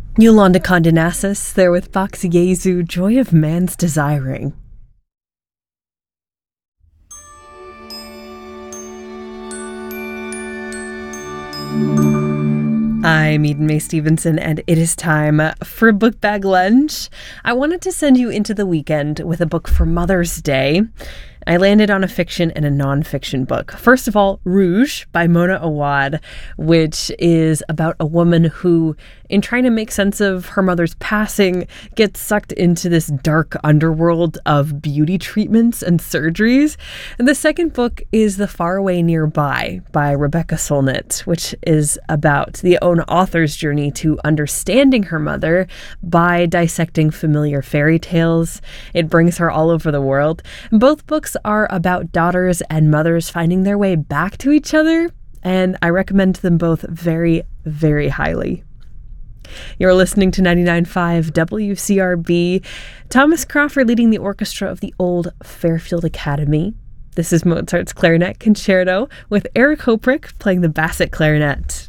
Yolanda Condenasis there with Box Jesu, Joy of Man's Desiring. I'm Eden Mae Stevenson, and it is time for Book Bag Lunch. I wanted to send you into the weekend with a book for Mother's Day. I landed on a fiction and a nonfiction book. First of all, Rouge by Mona Awad, which is about a woman who, in trying to make sense of her mother's passing, gets sucked into this dark underworld of beauty treatments and surgeries. And the second book is The Faraway Nearby by Rebecca Solnit, which is about the own author's journey to understanding her mother by dissecting familiar fairy tales. It brings her all over the world. Both books are about daughters and mothers finding their way back to each other, and I recommend them both very, very highly. You're listening to 99.5 WCRB. Thomas Crawford leading the orchestra of the Old Fairfield Academy. This is Mozart's Clarinet Concerto with Eric Hoprick playing the Bassett clarinet.